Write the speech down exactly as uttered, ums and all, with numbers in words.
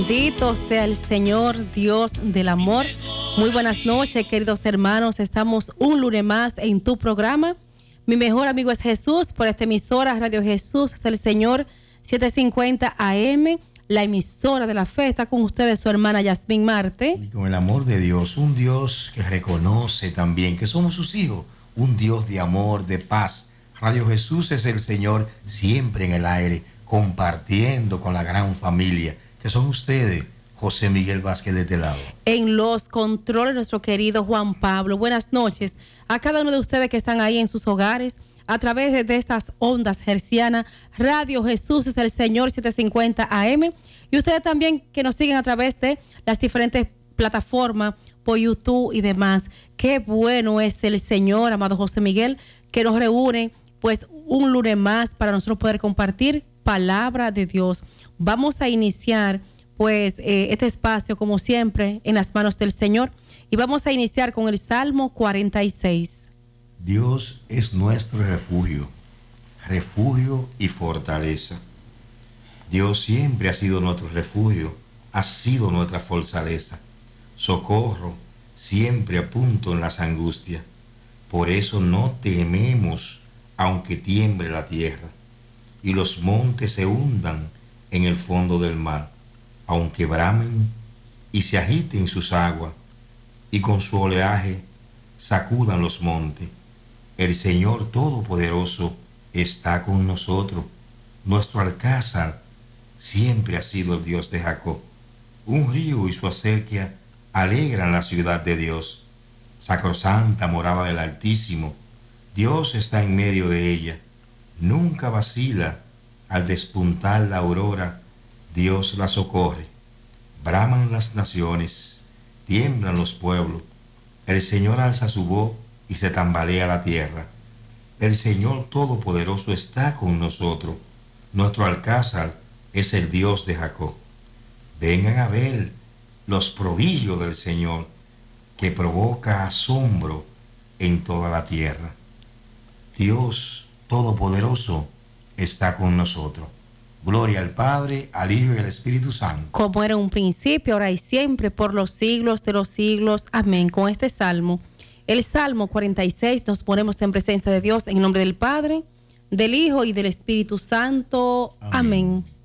Bendito sea el Señor, Dios del amor. Muy buenas noches, queridos hermanos. Estamos un lunes más en tu programa. Mi mejor amigo es Jesús, por esta emisora Radio Jesús es el Señor, setecientos cincuenta A M, la emisora de la fe. Está con ustedes su hermana Yasmín Marte. Y con el amor de Dios, un Dios que reconoce también que somos sus hijos, un Dios de amor, de paz. Radio Jesús es el Señor siempre en el aire, compartiendo con la gran familia que son ustedes. José Miguel Vázquez de este lado. En los controles, nuestro querido Juan Pablo. Buenas noches a cada uno de ustedes que están ahí en sus hogares, a través de, de estas ondas hercianas. Radio Jesús es el Señor, setecientos cincuenta A M. Y ustedes también que nos siguen a través de las diferentes plataformas, por YouTube y demás. Qué bueno es el Señor, amado José Miguel, que nos reúne pues un lunes más para nosotros poder compartir palabra de Dios. Vamos a iniciar pues eh, este espacio, como siempre, en las manos del Señor. Y vamos a iniciar con el Salmo cuarenta y seis. Dios es nuestro refugio, refugio y fortaleza. Dios siempre ha sido nuestro refugio, ha sido nuestra fortaleza. Socorro siempre a punto en las angustias. Por eso no tememos, aunque tiemble la tierra, y los montes se hundan en el fondo del mar. Aunque bramen y se agiten sus aguas, y con su oleaje sacudan los montes, el Señor Todopoderoso está con nosotros. Nuestro alcázar siempre ha sido el Dios de Jacob. Un río y su acequia alegran la ciudad de Dios. Sacrosanta morada del Altísimo, Dios está en medio de ella. Nunca vacila, al despuntar la aurora, Dios la socorre. Braman las naciones, tiemblan los pueblos. El Señor alza su voz y se tambalea la tierra. El Señor Todopoderoso está con nosotros. Nuestro alcázar es el Dios de Jacob. Vengan a ver los prodigios del Señor, que provoca asombro en toda la tierra. Dios Todopoderoso está con nosotros. Gloria al Padre, al Hijo y al Espíritu Santo. Como era en un principio, ahora y siempre, por los siglos de los siglos. Amén. Con este salmo, el Salmo cuarenta y seis, nos ponemos en presencia de Dios en nombre del Padre, del Hijo y del Espíritu Santo. Amén. Amén.